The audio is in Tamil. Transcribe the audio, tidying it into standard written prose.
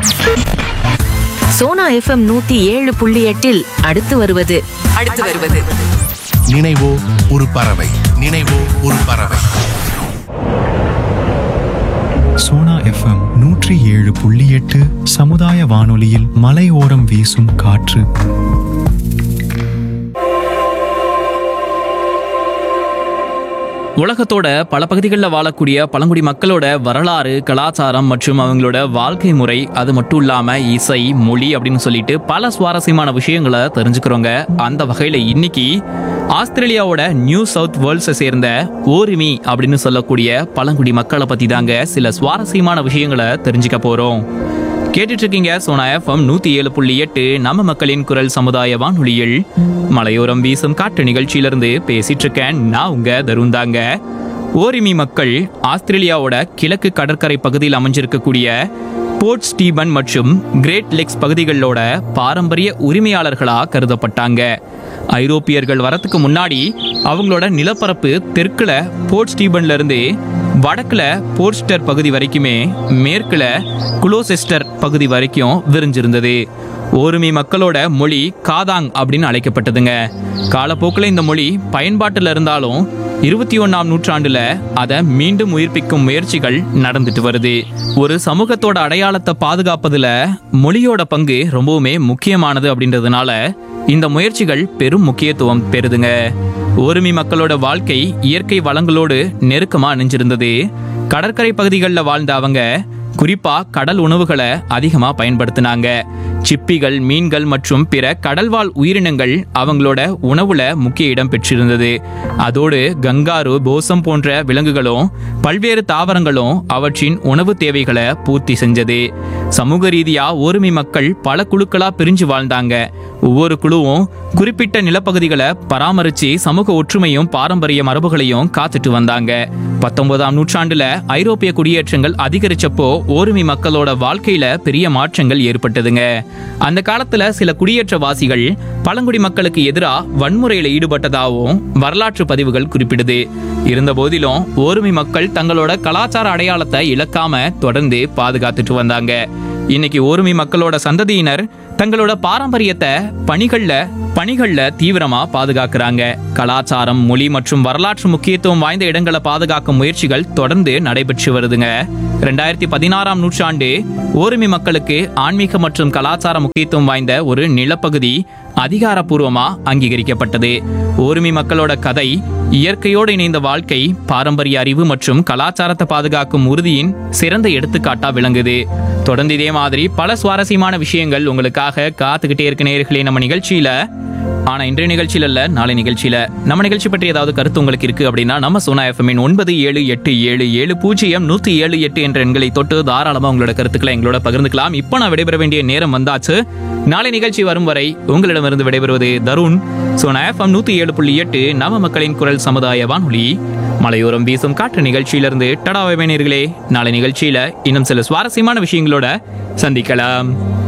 சோனா FM 107.8 அடுத்து வருவது நினைவோ ஒரு பறவை. நினைவோ ஒரு பறவை. சோனா FM 107.8 சமுதாய வானொலியில் மலையோரம் வீசும் காற்று. உலகத்தோட பல பகுதிகளில் வாழக்கூடிய பழங்குடி மக்களோட வரலாறு, கலாச்சாரம் மற்றும் அவங்களோட வாழ்க்கை முறை, அது மட்டும் இல்லாம இசை, மொழி அப்படின்னு சொல்லிட்டு பல சுவாரஸ்யமான விஷயங்களை தெரிஞ்சுக்கிறோங்க. அந்த வகையில இன்னைக்கு ஆஸ்திரேலியாவோட நியூ சவுத் வேல்ஸை சேர்ந்த ஓரிமி அப்படின்னு சொல்லக்கூடிய பழங்குடி மக்களை பத்தி தாங்க சில சுவாரஸ்யமான விஷயங்களை தெரிஞ்சுக்க போறோம். கேட்டுட்டு இருக்கீங்க சோனா FM 107.8 நம்ம மக்களின் குரல் சமுதாய வானொலியில் மலையோரம் வீசும் காற்று நிகழ்ச்சியிலிருந்து பேசிட்டு இருக்கேன். நான் உங்க தருந்தாங்க. ஓரிமி மக்கள் ஆஸ்திரேலியாவோட கிழக்கு கடற்கரை பகுதியில் அமைஞ்சிருக்கக்கூடிய போர்ட் ஸ்டீபன் மற்றும் கிரேட் லேக்ஸ் பகுதிகளோட பாரம்பரிய உரிமையாளர்களா கருதப்பட்டாங்க. ஐரோப்பியர்கள் வரத்துக்கு முன்னாடி அவங்களோட நிலப்பரப்பு தெற்குல போர்ட் ஸ்டீபன்ல இருந்து வடக்குல போர்ட்ஸ்டர் பகுதி வரைக்குமே மேற்குல குளோசெஸ்டர் பகுதி வரைக்கும் விரிஞ்சிருந்தது. ஓரிமி மக்களோட மொழி காதாங் அப்படின்னு அழைக்கப்பட்டதுங்க. காலப்போக்கில் இந்த மொழி பயன்பாட்டில் இருந்தாலும் 21ஆம் நூற்றாண்டுல அதை மீண்டும் உயிர்ப்பிக்கும் முயற்சிகள் நடந்துட்டு வருது. ஒரு சமூகத்தோட அடையாளத்தை பாதுகாப்பதுல மொழியோட பங்கு ரொம்பவுமே முக்கியமானது அப்படின்றதுனால இந்த முயற்சிகள் பெரும் முக்கியத்துவம் பெறுதுங்க. ஓரிமி மக்களோட வாழ்க்கை இயற்கை வளங்களோடு நெருக்கமா இணைஞ்சிருந்தது. கடற்கரை பகுதிகளில் வாழ்ந்த அவங்க குறிப்பா கடல் உணவுகளை அதிகமா பயன்படுத்தினாங்க. சிப்பிகள், மீன்கள் மற்றும் பிற கடல்வாழ் உயிரினங்கள் அவங்களோட உணவுல முக்கிய இடம் பெற்றிருந்தது. அதோடு கங்காரு, போசம் போன்ற விலங்குகளும் பல்வேறு தாவரங்களும் அவற்றின் உணவு தேவைகளை பூர்த்தி செஞ்சது. சமூக ரீதியா ஓரிமி மக்கள் பல குழுக்களா பிரிஞ்சு வாழ்ந்தாங்க. ஒவ்வொரு குழுவும் குறிப்பிட்ட நிலப்பகுதிகளை பராமரிச்சு சமூக ஒற்றுமையும் பாரம்பரிய மரபுகளையும் காத்துட்டு வந்தாங்க. 19ஆம் நூற்றாண்டுல ஐரோப்பிய குடியேற்றங்கள் அதிகரிச்சப்போ ஓரிமி மக்களோட வாழ்க்கையில பெரிய மாற்றங்கள் ஏற்பட்டதுங்க. அந்த காலத்துல சில குடியேற்றவாசிகள் பழங்குடி மக்களுக்கு எதிராக வன்முறையில ஈடுபட்டதாகவும் வரலாற்று பதிவுகள் குறிப்பிடுது. இருந்த போதிலும் ஓரிமி மக்கள் தங்களோட கலாச்சார அடையாளத்தை இழக்காம தொடர்ந்து பாதுகாத்துட்டு வந்தாங்க. இன்னைக்கு ஓரிமி மக்களோட சந்ததியினர் தங்களோட பாரம்பரியத்தை பணிகள்ல தீவிரமா பாதுகாக்கிறாங்க. கலாச்சாரம், மொழி மற்றும் வரலாற்று முக்கியத்துவம் வாய்ந்த இடங்களை பாதுகாக்கும் முயற்சிகள் தொடர்ந்து நடைபெற்று வருதுங்க. 2016ஆம் நூற்றாண்டு ஓரிமி மக்களுக்கு ஆன்மீக மற்றும் கலாச்சார முக்கியத்துவம் வாய்ந்த ஒரு நிலப்பகுதி அதிகாரப்பூர்வமா அங்கீகரிக்கப்பட்டது. ஓரிமி மக்களோட கதை, இயற்கையோடு இணைந்த வாழ்க்கை, பாரம்பரிய அறிவு மற்றும் கலாச்சாரத்தை பாதுகாக்கும் உறுதியின் சிறந்த எடுத்துக்காட்டா விளங்குது. தொடர்ந்து இதே மாதிரி பல சுவாரஸ்யமான விஷயங்கள் உங்களுக்காக காத்துக்கிட்டே இருக்க நேயர்களே நம்ம நிகழ்ச்சியில. ஆனா இன்றைய நிகழ்ச்சியில இல்ல, நாளை நிகழ்ச்சியில. நம்ம நிகழ்ச்சி பற்றி ஏதாவது கருத்து உங்களுக்கு இருக்கு அப்படின்னா நம்ம சோனா FM 9787700178 என்ற எண்களை தொட்டு தாராளமா உங்களோட கருத்துக்களை எங்களோட பகிர்ந்துக்கலாம். இப்போ நான் விடைபெற வேண்டிய நேரம் வந்தாச்சு. நாளை நிகழ்ச்சி வரும் வரை உங்களிடமிருந்து விடைபெறுவது தருண். சோனா FM 107.8 நம்ம மக்களின் குரல் சமுதாய வானொலி மலையோரம் வீசும் காற்று நிகழ்ச்சியிலிருந்து டடாவை நேயர்களே. நாளை நிகழ்ச்சியில இன்னும் சில சுவாரஸ்யமான விஷயங்களோட சந்திக்கலாம்.